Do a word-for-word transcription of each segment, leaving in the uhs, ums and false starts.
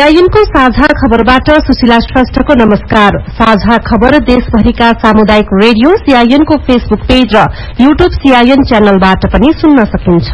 सीआईएनको साझा खबरबाट सुशीला श्रेष्ठको नमस्कार। साझा खबर देशभरिका सामुदायिक रेडियो सीआईएनको फेसबुक पेज र यूट्यूब सीआईएन च्यानलबाट पनि सुन्न सकिन्छ।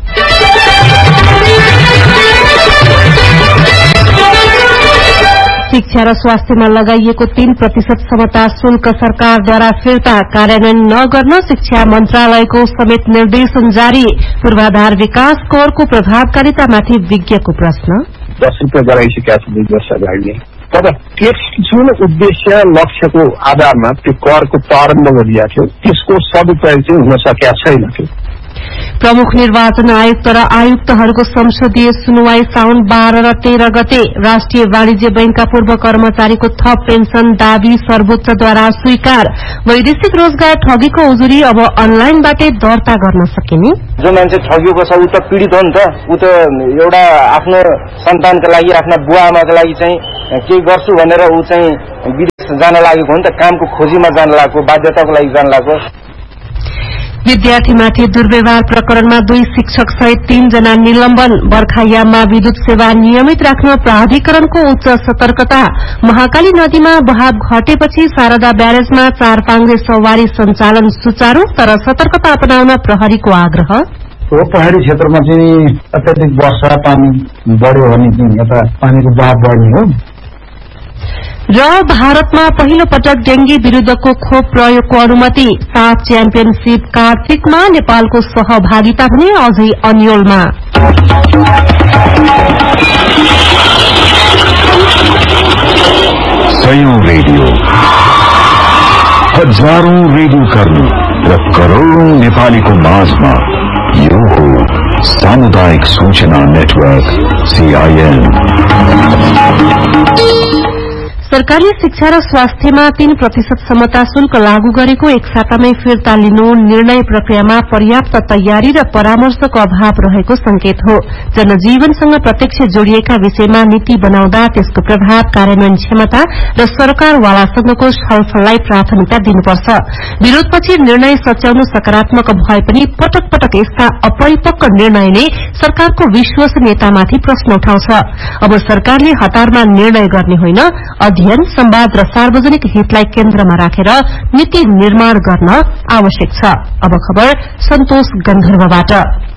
शिक्षा र स्वास्थ्यमा लगाइएको तीन प्रतिशत समता शुल्क सरकारद्वारा फिर्ता कार्यान्वयन नगर्न शिक्षा मन्त्रालयको समेत निर्देशन जारी। पूर्वाधार विकास करको प्रभावकारितामाथि विज्ञको प्रश्न। दस रुपियाँ गराइसकेका छ दुई वर्ष अगाडि, तर त्यस जुन उद्देश्य लक्ष्यको आधारमा त्यो करको प्रारम्भ गरिएको थियो त्यसको सदुपयोग चाहिँ हुन सकेका छैन। प्रमुख निर्वाचन आयुक्त र आयुक्तहरूको संसदीय सुनवाई साउन बाह्र र तेह्र गते। राष्ट्रिय वाणिज्य बैंकका पूर्व कर्मचारीको थप पेन्सन दावी सर्वोच्चद्वारा स्वीकार। वैदेशिक रोजगार ठगीको उजुरी अब अनलाइनबाटै दर्ता गर्न सकिने। जो मान्छे ठगिएको छ ऊ त पीडित हो नि त। ऊ त एउटा आफ्नो सन्तानका लागि आफ्ना बुवा आमाका लागि चाहिँ केही गर्छु भनेर ऊ चाहिँ विदेश जान लागेको हो नि त। कामको खोजीमा जान लागेको, बाध्यताको लागि जान लागेको। विद्यार्थीमाथि दुर्व्यवहार प्रकरणमा दुई शिक्षक सहित तीन जना निलम्बन। बर्खायाममा विद्युत सेवा नियमित राख्न प्राधिकरणको उच्च सतर्कता। महाकाली नदीमा बहाव घटेपछि शारदा ब्यारेजमा चार पाङ्ग्रे सवारी सञ्चालन सुचारू, तर सतर्कता अपनाउन प्रहरीको आग्रह। पहाड़ी क्षेत्रमा चाहिँ अत्याधिक वर्षा पानी बढ्यो भने चाहिँ यता पानीको बहाव बढ्ने हो। र भारतमा पहिलो पटक डेंगी विरूद्धको खोप प्रयोगको अनुमति। साफ च्याम्पियनशीप कार्तिकमा नेपालको सहभागिता भने अझै अन्यलमा। सयौं रेडियो, हजारौं रेडियो कर्मी र करोड़ौं नेपालीको माझमा यो हो सामुदायिक सूचना नेटवर्क सीआईएन। सरकारले शिक्षा र स्वास्थ्यमा तीन प्रतिशत समता शुल्क लागू गरेको एक सातामै फिर्ता लिनु निर्णय प्रक्रियामा पर्याप्त तयारी र परामर्शको अभाव रहेको संकेत हो। जनजीवनसँग प्रत्यक्ष जोडिएका विषयमा नीति बनाउँदा त्यसको प्रभाव, कार्यान्वयन क्षमता र सरकारवालासँगको छलफललाई प्राथमिकता दिनुपर्छ। विरोधपछि निर्णय सच्याउनु सकारात्मक भए पनि पटक पटक यस्ता अपरिपक्व निर्णयले सरकारको विश्वसनीयतामाथि प्रश्न उठाउँछ। अब सरकारले हतारमा निर्णय गर्ने होइन, अध्ययन, संवाद र सार्वजनिक हितलाई केन्द्रमा राखेर नीति निर्माण गर्न आवश्यक छ। अब खबर सन्तोष गन्धर्वबाट।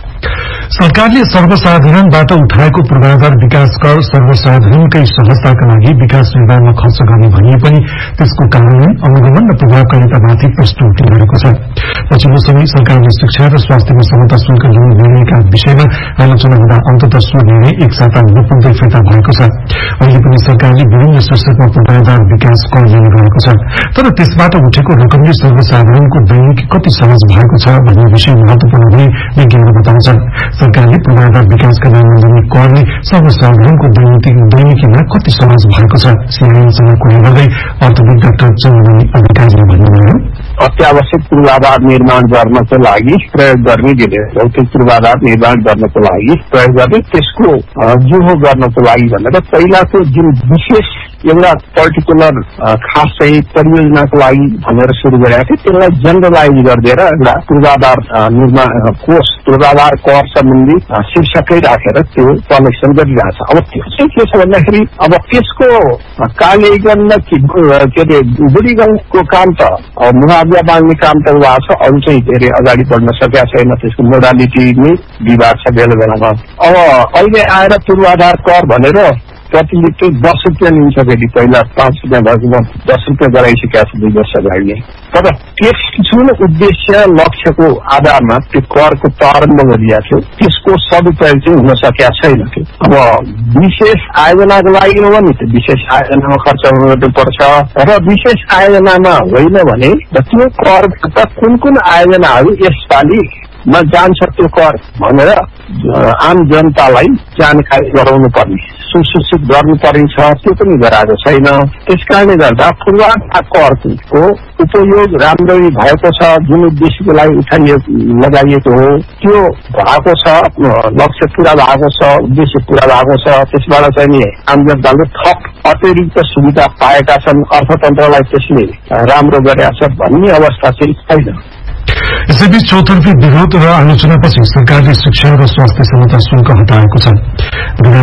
सरकारले सर्वसाधारणबाट उठाएको पूर्वाधार विकास कर सर्वसाधारणकै सहजताका लागि विकास निर्माणमा खर्च गर्ने भनिए पनि त्यसको कार्यान्वयन, अनुगमन र प्रभावकारितामाथि प्रश्न उठिरहेको छ। पछिल्लो समय सरकारले शिक्षा र स्वास्थ्यमा समता शुल्क लिने निर्णयका विषयमा आलोचना हुँदा अन्ततः सो निर्णय एक साता नपुग्दै फिर्ता भएको छ। अहिले पनि सरकारले विभिन्न शीर्षकमा पूर्वाधार विकास कर लिने गरेको छ, तर त्यसबाट उठेको रकमले सर्वसाधारणको दैनिकी कति सहज भएको छ भन्ने विषय महत्वपूर्ण हुने विज्ञहरू बताउँछन्। सरकारले पूर्वाधार विकासका नाममा लिने करले सर्वसाधारणको दैनिकीमा कति सहज भएको छ। सीआईएनसँग कुरा गर्दै अर्थविद डाक्टर चन्द्रमणि अधिकारीले भन्नुभयो, अत्यावश्यक पूर्वाधार निर्माण गर्नको लागि प्रयोग गर्ने विधेयक, भौतिक पूर्वाधार निर्माण गर्नको लागि प्रयोग गर्ने, त्यसको जो हो गर्नको लागि भनेर पहिलाको जुन विशेष एउटा पर्टिकुलर खास चाहिँ परियोजनाको लागि भनेर सुरु गरेका थिए त्यसलाई जनरलाइज गरिदिएर एउटा पूर्वाधार निर्माण कोष, पूर्वाधार कर सम्बन्धी शीर्षकै राखेर त्यो कलेक्सन गरिरहेछ। अब त्यो चाहिँ के छ भन्दाखेरि अब त्यसको कार्यान्वयन के अरे बुढीगञ्जको काम त मुआवजा माग्ने काम त भएको छ, अरू चाहिँ धेरै अगाडि बढ्न सकेका छैन। त्यसको मोडालिटी नै विवाद छ बेला बेलामा। अब अहिले आएर पूर्वाधार कर भनेर प्रति लिटर दस रुपियाँ लिन्छ, फेरि पहिला पाँच रुपियाँ भएको दस रुपियाँ गराइसकेका छ दुई वर्ष अगाडि, तर त्यस जुन उद्देश्य लक्ष्यको आधारमा त्यो करको प्रारम्भ गरिएको थियो त्यसको सदुपयोग चाहिँ हुन सकेका छैन। अब विशेष आयोजनाको लागि हो भने त्यो विशेष आयोजनामा खर्च गर्नुपर्छ र विशेष आयोजनामा होइन भने त्यो करबाट कुन कुन आयोजनाहरू यसपालिमा जान्छ त्यो कर भनेर आम जनतालाई जानकारी गराउनु पर्ने, सुसूचित गर्नु परिन्छ, त्यो पनि गराएको छैन। त्यसकारणले गर्दा पूर्वाधार करको उपयोग राम्ररी भएको छ, जुन उद्देश्यको लागि उठाइएको लगाइएको हो त्यो भएको छ, लक्ष्य पूरा भएको छ, उद्देश्य पूरा भएको छ। त्यसबाट चाहिँ नि आम जनताले थप अतिरिक्त सुविधा पाएका छन्, अर्थतन्त्रलाई त्यसले राम्रो गरेका छ भन्ने अवस्था चाहिँ छैन। यसैबीच चौतर्फी विरोध र आलोचनापछि सरकारले शिक्षा र स्वास्थ्य समता शुल्क हटाएको छ। बिरामी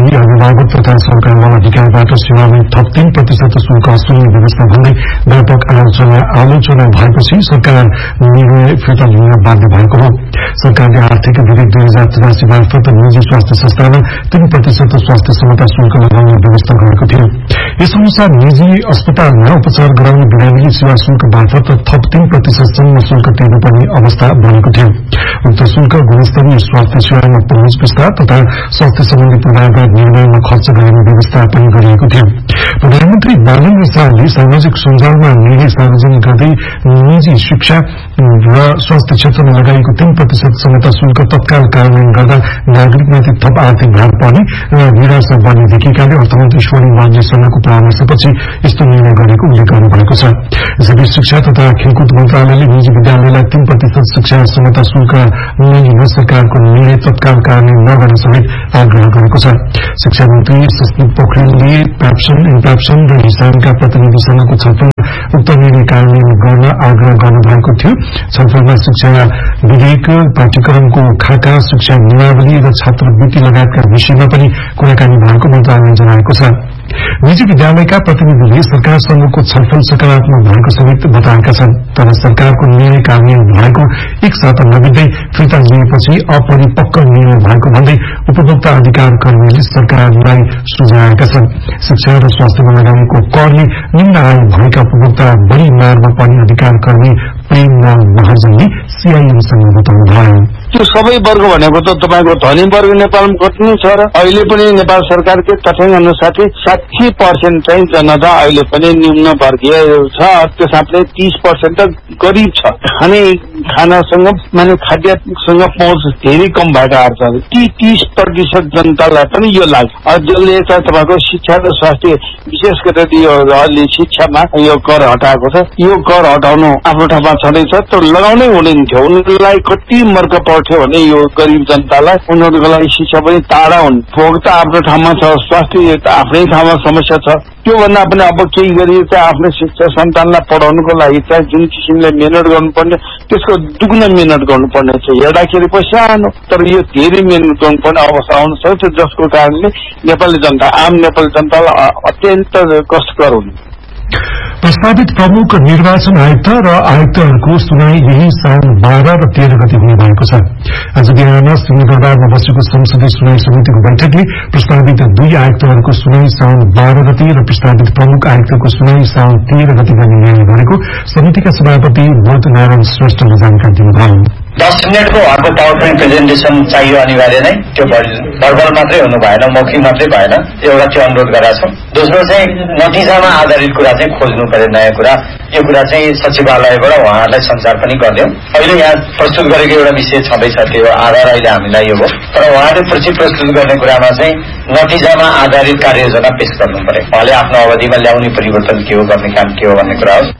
अभिभावक तथा सरकार वन अधिकारबाट सेवामै थप तीन प्रतिशत शुल्क असुल्ने व्यवस्था भन्दै व्यापक आलोचना आलोचना भएपछि सरकार निर्णय फिर्ता लिन बाध्य भएको हो। सरकारले आर्थिक विधेयक दुई हजार चौरासी मार्फत निजी स्वास्थ्य संस्थामा तीन प्रतिशत स्वास्थ्य क्षमता शुल्क लगाउने व्यवस्था गरेको थियो। यस अनुसार निजी अस्पतालमा उपचार गराउने बिरामीले सेवा शुल्क मार्फत थप तीन प्रतिशतसम्म शुल्क तिर्नुपर्ने अवस्था बनेको थियो। उक्त शुल्क गुणस्तरीय स्वास्थ्य सेवामा पहुँच विस्तार तथा स्वास्थ्य सम्बन्धी पूर्वाधार निर्माणमा खर्च गरिने व्यवस्था पनि गरिएको थियो। प्रधानमन्त्री बालेन्द्र शाहले सामाजिक सञ्जालमा निर्णय सार्वजनिक गर्दै निजी शिक्षा र स्वास्थ्य क्षेत्रमा लगाइएको तीन प्रतिशत क्षमता शुल्क तत्काल कार्यान्वयन गर्दा नागरिकमाथि थप आर्थिक भार पर्ने र निराशा बढ्ने देखिएकाले अर्थमन्त्री स्वर्णिम बालजीसँगको परामर्शपछि यस्तो निर्णय गरेको उल्लेख गर्नुभएको छ। यसैबीच शिक्षा तथा खेलकुद मन्त्रालयले निजी विद्यालयलाई तीन प्रतिशत शिक्षा क्षमता शुल्क नलिन सरकारको निर्णय तत्काल कार्यान्वयन नगर्न समेत आग्रह गरेको छ। शिक्षा मन्त्री सस्मित पोखरेलले प्याप्सन इन्प्याप्सन र हिसाबका प्रतिनिधिसँगको छलफलमा उक्त निर्णय कार्यान्वयन गर्न आग्रह गर्नुभएको थियो। छलफलमा शिक्षा विधेयक, पाठ्यक्रमको खाका, शिक्षा नियमावली र छात्रवृत्ति लगायतका विषयमा पनि कुराकानी भएको मन्त्रालयले जनाएको छ। निजी विद्यालयका प्रतिनिधिले सरकारसँगको छलफल सकारात्मक भएको समेत बताएका छन्। तर सरकारको निर्णय कार्यान्वयन भएको एक साता नबित्दै फिर्ता लिएपछि अपरिपक्व निर्णय भएको भन्दै उपभोक्ता अधिकार कर्मीले सरकारलाई सुझाएका छन्। शिक्षा र स्वास्थ्यमा लगाइएको करले निम्न आय भएका उपभोक्ता बढी मारमा पर्ने अधिकार कर्मी प्रेमलाल महाजनले सीआईएमसँग बताउनुभयो। त्यो सबै वर्ग भनेको त तपाईँको धनी वर्ग नेपालमा कति छ र अहिले पनि नेपाल सरकारकै तथ्याङ्क अनुसार साठी पर्सेन्ट चाहिँ जनता अहिले पनि निम्न वर्गीय छ। त्यसैले तीस पर्सेन्ट त गरिब छ। खाने खानासँग माने खाद्यसँग पहुँच धेरै कम भएर आएको छ। ती तीस प्रतिशत जनतालाई पनि यो लाग्छ। जसले चाहिँ तपाईँको शिक्षा र स्वास्थ्य विशेष गरेर यो अहिले शिक्षामा यो कर हटाएको छ। यो कर हटाउनु आफ्नो ठाउँमा छँदैछ तर लगाउनै हुँदैन थियो। उनीहरूलाई कति मर्क पर्थ्यो भने यो गरिब जनतालाई उनीहरूको लागि शिक्षा पनि टाढा हुन्। भोग त आफ्नो ठाउँमा छ, स्वास्थ्य त आफ्नै ठाउँमा समस्या छ। त्योभन्दा पनि अब केही गरी चाहिँ आफ्नो शिक्षा सन्तानलाई पढाउनुको लागि चाहिँ जुन किसिमले मेहनत गर्नुपर्ने त्यसको दुगुना मेहनत गर्नुपर्ने छ। हेर्दाखेरि पैसा आउनु तर यो धेरै मेहनत गर्नुपर्ने अवस्था आउन सक्छ जसको कारणले नेपाली जनता आम नेपाली जनतालाई अत्यन्त कष्टकर हुन्। प्रस्तावित प्रमुख निर्वाचन आयुक्त र आयुक्तहरूको सुनाई यही साउन बाह्र र तेह्र गति हुने भएको छ। आज बिहान सिंहदरबारमा बसेको संसदीय सुनाई समितिको बैठकले प्रस्तावित दुई आयुक्तहरूको सुनाई साउन बाह्र गति र प्रस्तावित प्रमुख आयुक्तको सुनाई साउन तेह्र गति गर्ने निर्णय गरेको समितिका सभापति बोध नारायण श्रेष्ठले जानकारी दिनुभयो। दस मिनटको अर्को पावर पोइन्ट प्रेजेन्टेसन चाहियो अनिवार्य नै। त्यो भर्बल मात्रै हुनु भएन, मौखिक मात्रै भएन। एउटा त्यो अनुरोध गरेका छौँ। दोस्रो चाहिँ नतिजामा आधारित कुरा चाहिँ खोज्नु पर्यो नयाँ कुरा। यो कुरा चाहिँ सचिवालयबाट उहाँहरूलाई संचार पनि गरिदिउँ। अहिले यहाँ प्रस्तुत गरेको एउटा विषय छँदैछ त्यो आधार अहिले हामीलाई यो हो। तर उहाँले पछि प्रस्तुत गर्ने कुरामा चाहिँ नतिजामा आधारित कार्ययोजना पेश गर्नु पर्यो। उहाँले आफ्नो अवधिमा ल्याउने परिवर्तन के हो, गर्ने काम के हो भन्ने कुरा हो।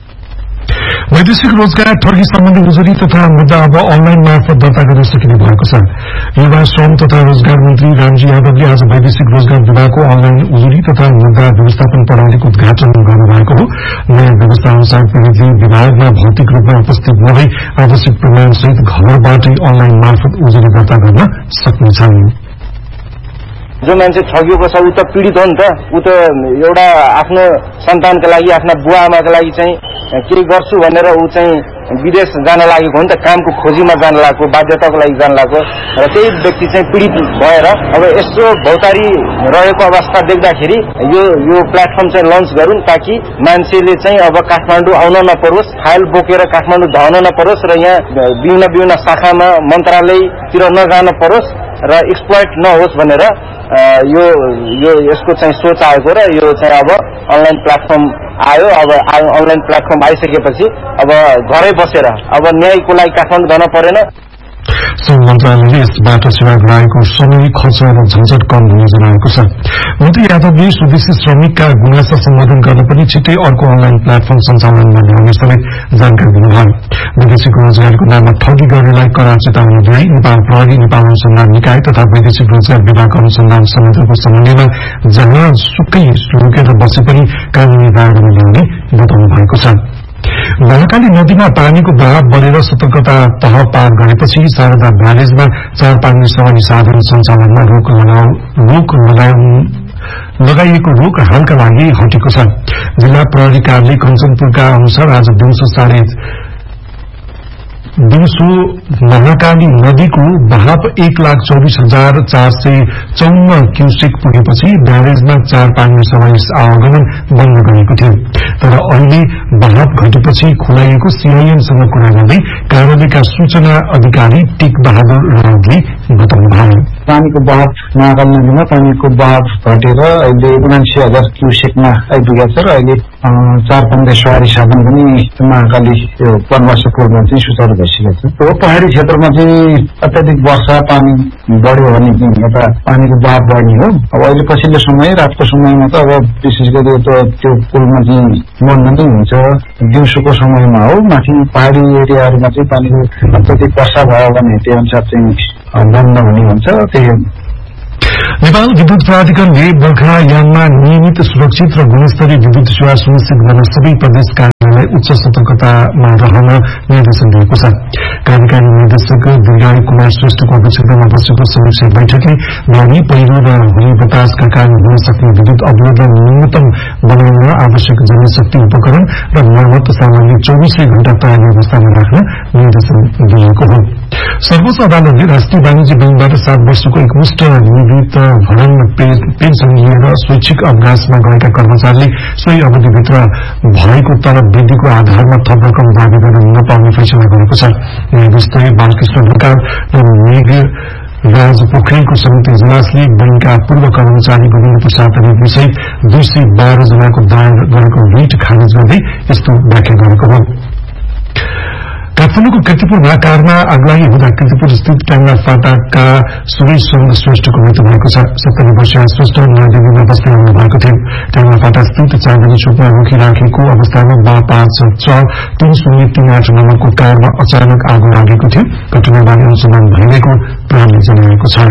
वैदेशिक रोजगार ठगी सम्बन्धी उजुरी तथा मुद्दा अब अनलाइन मार्फत दर्ता गर्न सकिने भएको छ। युवा श्रम तथा रोजगार मन्त्री रामजी यादवले आज वैदेशिक रोजगार विभागको अनलाइन उजुरी तथा मुद्दा व्यवस्थापन प्रणालीको उद्घाटन गर्नुभएको हो। नयाँ व्यवस्था अनुसार पीड़ितले विभागमा भौतिक रूपमा उपस्थित नभई आवश्यक प्रमाणसहित घरबाटै अनलाइन मार्फत उजुरी दर्ता गर्न सक्नेछन्। जो मान्छे ठगिएको छ ऊ त पीडित हो नि त। ऊ त एउटा आफ्नो सन्तानका लागि आफ्ना बुवा आमाका लागि चाहिँ केही गर्छु भनेर ऊ चाहिँ विदेश जान लागेको हो नि त। कामको खोजीमा जान लागेको, बाध्यताको लागि जान लागेको र त्यही व्यक्ति चाहिँ पीडित भएर अब यस्तो भौतारी रहेको अवस्था देख्दाखेरि यो यो प्लेटफर्म चाहिँ लन्च गरून् ताकि मान्छेले चाहिँ अब काठमाडौँ आउन नपरोस्, फाइल बोकेर काठमाडौँ धाउन नपरोस् र यहाँ विभिन्न विभिन्न शाखामा मन्त्रालयतिर नजान परोस् र एक्सप्लोइट नहोस् भनेर यो यो यसको चाहिँ सोच आएको र यो चाहिँ अब अनलाइन प्लेटफर्म आयो। अब अनलाइन प्लेटफर्म आइसकेपछि अब घरै बसेर अब न्यायको लागि काठमाडौँ जान परेन। श्रम मन्त्रालयले यसबाट सेवा गराएको समय खर्च र झन्झट कम हुने जनाएको छ। मन्त्री यादवले स्वदेशी श्रमिकका गुनासा सम्बोधन गर्न पनि छिट्टै अर्को अनलाइन प्लेटफर्म सञ्चालनमा ल्याउने समेत जानकारी दिनुभयो। वैदेशिक रोजगारको नाममा ठगी गर्नेलाई कड़ा चेतावनी दिँदै नेपाल प्रहरी, नेपाल अनुसन्धान निकाय तथा वैदेशिक रोजगार विभाग अनुसन्धान संयन्त्रको समन्वयमा जहाँ सुकै लुकेर बसे पनि कानूनी दायरामा ल्याउने बताउनु भएको छ। महाकाली नदीमा पानीको बहाव बढेर सतर्कता तह पार गरेपछि शारदा ब्यारेजमा चार पानी सवारी साधन सञ्चालनमा रोक लगाउ रोक लगाउनु लगाइएको रोक हालका लागि हटेको छ। जिल्ला प्रहरी कार्यालय कञ्चनपुरका अनुसार आज दिउँसो साढे दिउँसो महाकाली नदीको बहाव एक लाख चौबिस हजार चार सय चौन्न क्यूसेक पुगेपछि ब्यारेजमा चार पानी समावेश आवागमन बन्द गरेको थियो। तर अहिले बहाव घटेपछि खुलाइएको सीआईएमसँग कुरा गर्दै कार्यालयका सूचना अधिकारी टेक बहादुर रावतले बताउनुभयो। पानीको बहाव महाकाली नदीमा पानीको बहाव घटेर अहिले उनासी हजार क्यूसेकमा आइपुगेको छ र अहिले चार पन्ध्र सवारी साधन पनि महाकाली पर्वतपुरमा चाहिँ सुचारू भइसकेको छ। हो पहाडी क्षेत्रमा चाहिँ अत्याधिक वर्षा पानी बढ्यो भने चाहिँ यता पानीको बहाव बढ्ने हो। अब अहिले पछिल्लो समय रातको समयमा त अब विशेष गरी त्यो पुलमा चाहिँ बन्द नै हुन्छ। दिउँसोको समयमा हो माथि पहाडी एरियाहरूमा चाहिँ पानीको अत्याधिक वर्षा भयो भने त्यो अनुसार चाहिँ बन्द हुने हुन्छ। त्यही नेपाल विद्युत प्राधिकरणले बर्खायाममा नियमित सुरक्षित र गुणस्तरीय विद्युत सेवा सुनिश्चित गर्न सबै प्रदेश कार्यालयलाई उच्च सतर्कतामा रहन निर्देशन दिएको छ। कार्यकारी निर्देशक दुर्गाई कुमार श्रेष्ठको अध्यक्षतामा बसेको समीक्षा बैठकले बाढी पहिरो र हुने बतासका कारण हुन सक्ने विद्युत अवरोधलाई न्यूनतम बनाउन आवश्यक जनशक्ति उपकरण र मर्मत सामग्री चौबीसै घण्टा तयारी अवस्थामा राख्न निर्देशन दिएको हो। सर्वोच्च अदालतले राष्ट्रिय वाणिज्य बैंकबाट सात वर्षको एकमुष्ट निवृत्त भरण पेन्सन लिएर स्वैच्छिक अवकाशमा गएका कर्मचारीले सोही अवधिभित्र भएको तलब वृद्धिको आधारमा थप रकम दावी गर्न नपाउने फैसला गरेको छ। न्यायाधीश बालकृष्ण ढोकाल र मेघ राज पोखरेलको संयुक्त इजलासले बैंकका पूर्व कर्मचारी गोविन्द प्रसाद रेग्मीसहित दुई सय बाह्र जनाको दायर गरेको रिट खारेज गर्दै यस्तो व्याख्या गरेको हो। काठमाडौँको कीर्तिपुरमा कारमा अग्लागी हुँदा कीर्तिपुर स्थित ट्याङ्गा फाटाका सुरेश चन्द्र श्रेष्ठको मृत्यु भएको छ। सत्तरी वर्षीय श्रेष्ठ नयाँ बस्दै आउनु भएको थियो। ट्याङ्गा फाटा स्थित चाँदनी चोकमा रोकिराखेको अवस्थामा बा पाँच छ तीन शून्य तीन आठ नम्बरको कारमा अचानक आगो लागेको थियो। घटनाबारे अनुसन्धान भइरहेको प्रहरीले जनाएको छ।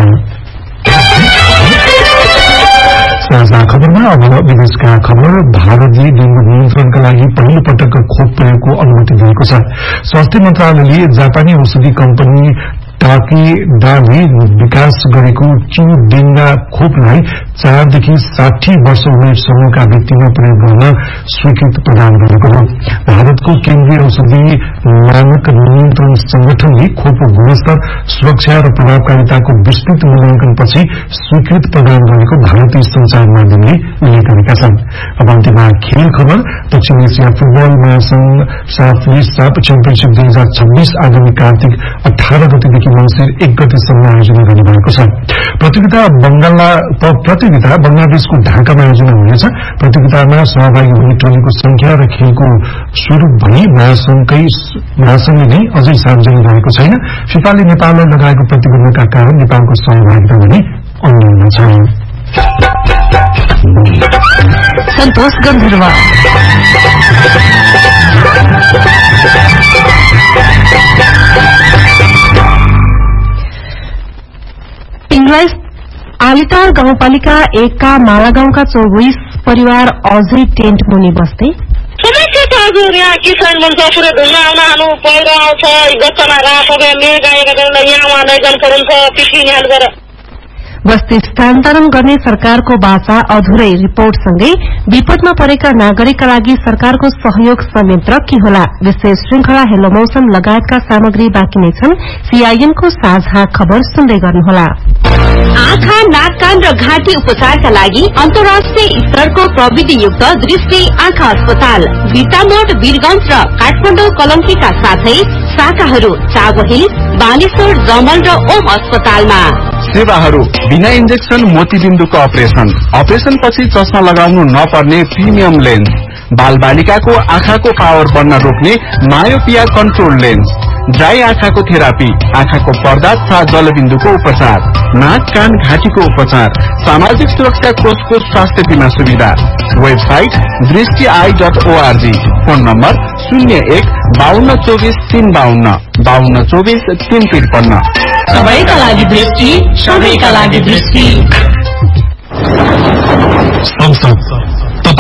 साझा खबरमा अब विदेशका खबर। भारतले डेंगू नियन्त्रणका लागि पहिलो पटक खोप प्रयोगको अनुमति दिएको छ। स्वास्थ्य मन्त्रालयले जापानी औषधि कम्पनी टाकेडाले विकास गरेको चु डेंगा खोपलाई चारदेखि साठी वर्ष उमेर समूहका व्यक्तिमा प्रयोग गर्न स्वीकृति प्रदान गरेको हो। भारतको केन्द्रीय औषधि मानक नियन्त्रण संगठनले खोपको गुणस्तर, सुरक्षा र प्रभावकारिताको विस्तृत मूल्याङ्कनपछि स्वीकृति प्रदान गरेको भारतीय संचार माध्यमले उल्लेख गरेका छन्। अब अन्त्यमा खेल खबर। दक्षिण एसिया फुटबल महासंघ साफले साफ च्याम्पियनशीप दुई हजार छब्बीस आगामी कार्तिक अठारह गतेदेखि मंसिर एक गतेसम्म आयोजना गर्ने भएको छ। प्रतियोगिता प्रतियोगिता बंगलादेशको ढाकामा आयोजना हुनेछ। प्रतियोगितामा सहभागी हुने टोलीको संख्या र खेलको स्वरूप भनी महासंघले नै अझै सार्वजनिक गरेको छैन। फिफाले नेपाललाई लगाएको प्रतिबन्धका कारण नेपालको सहभागिता भने अन्य छ। सन्तोष गन्धर्व आलिटार गाउँपालिका एकका माला गाउँका चौबिस परिवार अझै टेन्ट मुनि बस्दै समस्या छ। हजुर यहाँ किसान मन छ, पुरै ढुङ्गा आउन हाल्नु पहिरो आउँछ, गच्चामा रातो मेघ आएको कारण यहाँ उहाँ लैजान पर्छ पिठी हालेर बस्ती स्थानान्तरण गर्ने सरकारको बाचा अधुरै। रिपोर्टसँगै विपदमा परेका नागरिकका लागि सरकारको सहयोग संयन्त्र के होला? विशेष श्रृंखला हेलो मौसम लगायतका सामग्री बाँकी नै छन्। सीआईएनको साझा खबर सुन्दै गर्नुहोला। आँखा, नाक, कान र घाँटी उपचारका लागि अन्तर्राष्ट्रिय स्तरको प्रविधियुक्त दृष्टि आँखा अस्पताल बिटामोड, वीरगंज र काठमाडौँ कलङ्कीका साथै शाखाहरू चाबहिल, बालेश्वर, जमल र ओम अस्पतालमा। सेवाहरू बिना इन्जेक्सन मोतीबिन्दुको अपरेशन, अपरेशन पछि चस्मा लगाउनु नपर्ने प्रिमियम लेन्स, बाल बालिकाको आँखाको पावर बढ्न रोक्ने मायोपिया कन्ट्रोल लेन्स, ड्राई आँखाको थेरापी, आँखाको पर्दा तथा जलबिन्दुको उपचार, नाक, कान, घाँटीको उपचार, सामाजिक सुरक्षा कोषको स्वास्थ्य बीमा सुविधा। वेबसाइट दृष्टि I dot ORG. Phone number शून्य एक बाहन्न चौबिस तीन बाहन्न बाहन्न चौबिस तीन त्रिपन्न। सबैका लागि दृष्टि, सबैका लागि दृष्टि। संसद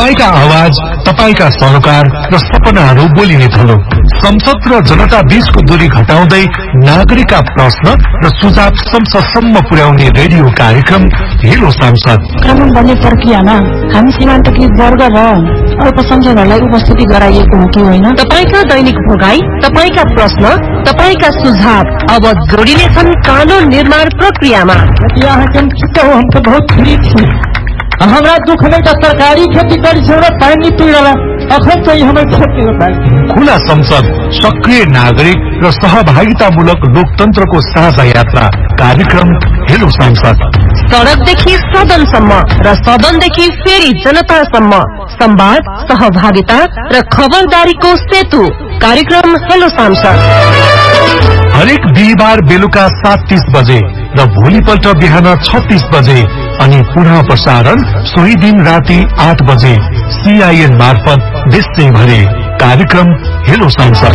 तपाईका आवाज, तपाईका सरोकार र सपनाहरू बोलिने थलो। संसद र जनता बीचको दूरी घटाउँदै नागरिकका प्रश्न र सुझाव संसदसम्म पुर्याउने रेडियो कार्यक्रम हेलो सांसद। कानून बन्ने प्रक्रियामा हामी सीमान्तकृत वर्ग र अल्पसंख्यकहरूलाई उपस्थिति गराइएको हो कि होइन? तपाईका दैनिक भोगाई, तपाईका प्रश्न, तपाईका सुझाव अब जोडिनेछन् कानून निर्माण प्रक्रियामा। यहाँ के छिटो हो, हम तो बहुत फ्री थी। हमारा दुख नहीं था, सरकारी खेती करी से पानी पी रहा अखन तो हमें खेती होता है। खुला संसद, सक्रिय नागरिक र सहभागितामूलक लोकतन्त्रको साझा यात्रा कार्यक्रम हेलो सांसद। सड़कदेखि सदनसम्म र सदनदेखि फेरि जनतासम्म संवाद, सहभागिता र खबरदारीको सेतु कार्यक्रम हेलो सांसद। हरेक बिहिबार बेलुका सात तीस बजे र भोलिपल्ट बिहान छत्तीस बजे अनि पुनः प्रसारण सोही दिन राति आठ बजे सीआईएन मार्फत देशैभरि कार्यक्रम हेलो सांसद।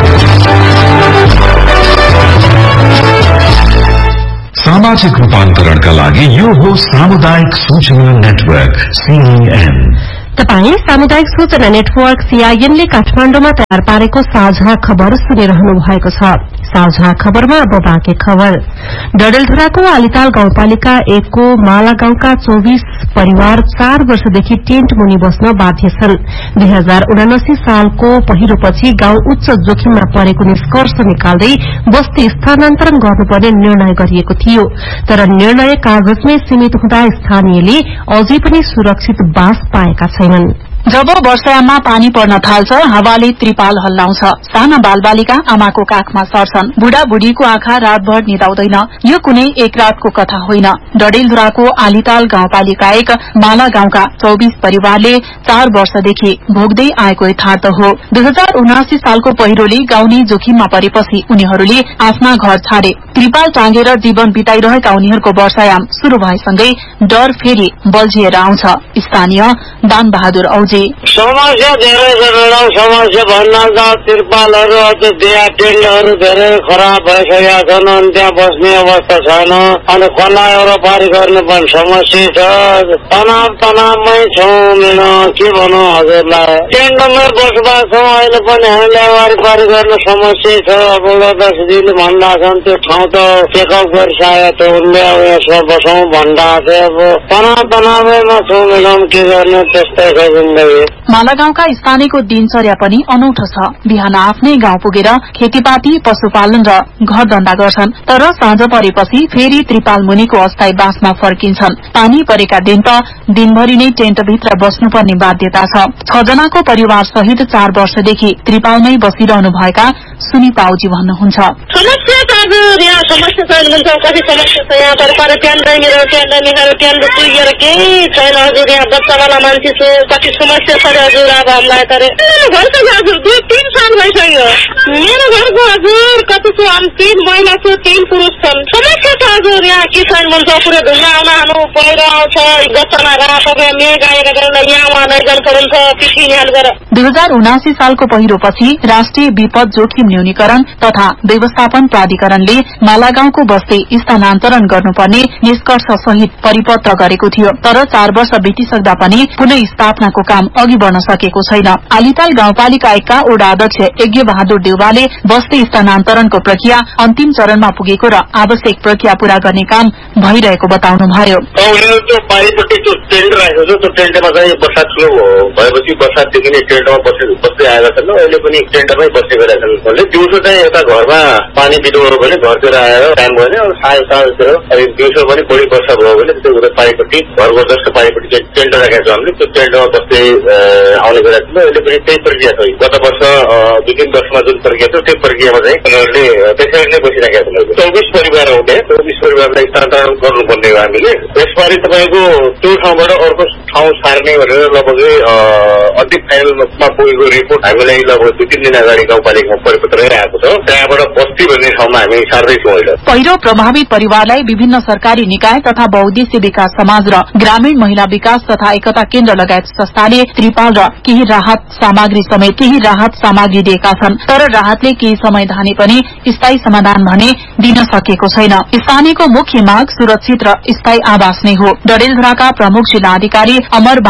सामाजिक रूपान्तरणका लागि यो हो सामुदायिक सूचना नेटवर्क सीआईएन। तपाई सामुदायिक सूचना नेटवर्क सीआईएन ले काठमाडौँमा तयार पारेको साझा खबर सुनिरहनु भएको छ। साझा खबरमा अब बाँकी खबर। डडेलधुराको आलिताल गाउँपालिका एकको माला गाउँका चौबीस परिवार चार वर्षदेखि टेन्ट मुनि बस्न बाध्य छन्। दुई हजार उनासी सालको पहिरोपछि गाउँ उच्च जोखिममा परेको निष्कर्ष निकाल्दै बस्ती स्थानान्तरण गर्नुपर्ने निर्णय गरिएको थियो। तर निर्णय कागजमै सीमित हुँदा स्थानीयले अझै पनि सुरक्षित बास पाएका छैनन्। जब वर्षायाममा पानी पर्न थाल्छ, हावाले त्रिपाल हल्लाउँछ। साना बालबालिका आमाको काखमा सर्छन्। बुढा बुढीको आँखा रातभर निदाउँदैन। यो कुनै एक रातको कथा होइन। डडेलधुराको आलिताल गाउँपालिका एक माला गाउँका चौबीस परिवारले चार वर्षदेखि भोग्दै आएको यथार्थ हो। दुई हजार उनासी सालको पहिरोले गाउँले जोखिममा परेपछि उनीहरूले आफ्ना घर छाडे। त्रिपाल टाँगेर जीवन बिताइरहेका उनीहरूको वर्षायाम शुरू भएसँगै डर फेरि बल्झिएर आउँछ। स्थानीय दान बहादुर औजे समस्या धेरै छ। समस्या भन्न त तिरपालहरू त्यहाँ टेन्टहरू धेरै खराब भइसकेका छन्। अनि त्यहाँ बस्ने अवस्था छैन। अनि खोला पारी गर्ने पनि समस्या छ। तनाव तनावमै छौँ। के भनौँ हजुरलाई, टेन्टमै बसोबास छौँ। अहिले पनि हामीलाई वारिपारी गर्न समस्या छ। अब दस दिन भन्दा छन् त्यो ठाउँ त चेकअप गरिसकेको थियो उनले। अब यसमा बसौँ भन्दा अब तनाव तनावैमा छौँ। मैडम के गर्ने, त्यस्तै छ जिन्दगी। माला गाउँका स्थानीयको दिनचर्या पनि अनौठो छ। बिहान आफ्नै गाउँ पुगेर खेतीपाती, पशुपालन र घर धन्दा गर्छन्। तर साँझ परेपछि फेरि त्रिपाल मुनिको अस्थायी बासमा फर्किन्छन्। पानी परेका दिन त दिनभरि नै टेन्टभित्र बस्नुपर्ने बाध्यता छ। छ जनाको परिवार सहित चार वर्षदेखि त्रिपालमै बसिरहनु भएका सुनि पाउजी भन्नुहुन्छ। समस्या त अब यहाँ समस्या छैन भन्छ। कति समस्या छ यहाँ पर पर टेन्ट मेरो टेन्ट मेरो टेन्ट पुगेर केही छैन हजुर। यहाँ बच्चावाला मान्छे छु, कति समस्या छ हजुर। अब हामीलाई तर घरको हजुर दुई तीन साल भइसक्यो। मेरो घरको हजुर कति छु, हामी तीन महिला छु, तीन पुरुष छन्। समस्या छ हजुर। यहाँ किसान भन्छ पुरै ढुङ्गा आउन हानु पहिरो आउँछ। गच्चामा रातो मेघ आएर यहाँ उहाँ नैजन हुन्छ पिठी यहाँ गरेर। दुई हजार उनासी सालको पहिरोपछि राष्ट्रिय विपद जोखिम न्यूनीकरण तथा व्यवस्थापन प्राधिकरणले माला गाउँको बस्ती स्थानान्तरण गर्नुपर्ने निष्कर्ष सहित परिपत्र गरेको थियो। तर चार वर्ष बितिसक्दा पनि पुनः स्थापनाको काम अघि बढ़न सकेको छैन। आलिताल गाउँपालिका एकका वडा अध्यक्ष यज्ञ बहादुर देउवाले बस्ती स्थानान्तरणको प्रक्रिया अन्तिम चरणमा पुगेको र आवश्यक प्रक्रिया पूरा गर्ने काम भइरहेको बताउनुभयो। त्यो पारिपट्टि त्यो टेन्ट राखेको छ, त्यो टेन्टमा चाहिँ बर्सात सुरु भएपछि बर्सातदेखि नै टेन्टमा बस्दै आएका छन्। अहिले पनि टेन्टमै बस्दै गरेका छन्। दिउँसो चाहिँ यता घरमा पानी बिरुवाहरू पनि घरतिर आएर टाइम भयो भने साँझ साँझतिर दिउँसो पनि बढी वर्षा भयो भने त्यो उता पारिपट्टि घरको जस्तो पारिपट्टि चाहिँ टेन्ट राखेका छौँ हामीले। त्यो टेन्टमा बस्दै आउने गरेका छौँ। अहिले पनि त्यही प्रक्रिया छ। गत वर्ष दुई तीन वर्षमा जुन प्रक्रिया थियो त्यो प्रक्रियामा चाहिँ उनीहरूले त्यसरी नै बसिरहेका छन्। चौबिस परिवार हुने चौबिस परिवारलाई स्थानान्तरण गर्नुपर्ने हो हामीले। यसपालि तपाईँको त्यो ठाउँबाट अर्को ठाउँ सार्ने भनेर लगभग अन्तिम फाइनलमा पुगेको रिपोर्ट हामीलाई लगभग दुई तीन दिन अगाडि गाउँपालिकामा परिपत्र आएको छ। त्यहाँबाट बस्ती भन्ने ठाउँमा हामी सार्दैछौँ अहिले। पहिरो प्रभावित परिवारलाई विभिन्न सरकारी निकाय तथा बहुद्देश्य विकास समाज र ग्रामीण महिला विकास तथा एकता केन्द्र लगायत संस्थाले त्रिपाल र केही राहत सामग्री समेत केही राहत सामग्री दिएका छन्। तर राहतले केही समय धाने पनि स्थायी समाधान भने दिन सकेको छैन। स्थानीयको मुख्य माग सुरक्षित र स्थायी आवास नै हो। डडेलधुराका प्रमुख जिल्ला अधिकारी अमर बहादुर ओलीले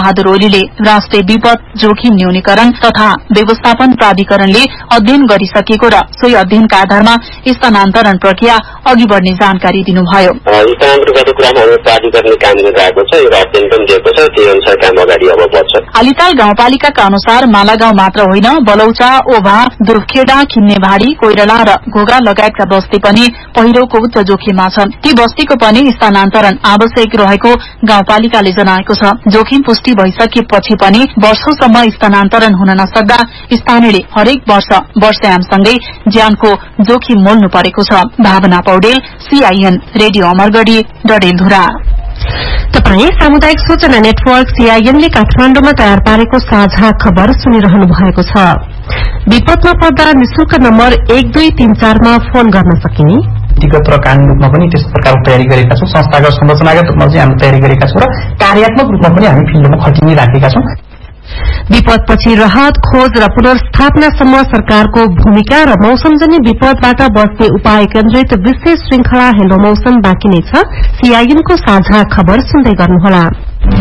प्रहरीले राष्ट्रिय विपद जोखिम न्यूनीकरण तथा व्यवस्थापन प्राधिकरणले अध्ययन गरिसकेको र सोही अध्ययनका आधारमा स्थानान्तरण प्रक्रिया अघि बढ़ने जानकारी दिनुभयो। स्थानान्तरण गर्ने कुरामा हाम्रो प्राधिकरणले काम गरिरहेको छ, यो अध्ययन पनि दिएको छ, त्यही अनुसार काम अगाडि अब बढ्छ। आलिताल गाउँपालिकाका अनुसार मालागाउँ मात्र होइन, बलौचा, ओभा, दुर्खेडा, खिन्नेभारी, कोइराला र घोगा लगायतका बस्ती पनि पहिरोको उच्च जोखिममा छन्। ती बस्तीको पनि स्थानान्तरण आवश्यक रहेको गाउँपालिकाले जनाएको छ। जोखिम पुष्टि भइसकेपछि पनि वर्षौंसम्म स्थानान्तरण हुन नसक्दा स्थानीयले हरेक वर्ष वर्षायामसँगै ज्यानको जोखिम मोल्नु परेको छ। भावना पौडेल, सीआईएन रेडियो अमरगढ़ी, डडेलधुरा। तपाईँ सामुदायिक सूचना नेटवर्क सीआईएनले काठमाण्डुमा तयार पारेको साझा खबर सुनिरहनु भएको छ। विपदमा पर्दा निशुल्क नम्बर एक दुई तीन चारमा फोन गर्न सकिने व्यक्तिगत र कानूनी रूपमा पनि त्यस प्रकारको तयारी गरेका छौं। संस्थागत संरचनागत रूपमा चाहिँ हामी तयारी गरेका छौं र कार्यात्मक रूपमा पनि हामी फिल्डमा खटिनी राखेका छौं। विपदपछि राहत खोज र पुनर्स्थापनासम्म सरकारको भूमिका र मौसमजन्य विपदबाट बच्ने उपाय केन्द्रित विशेष श्रृंखला हेलो मौसम बाँकी नै छ। सीआईएनको साझा खबर सुन्दै गर्नुहोला।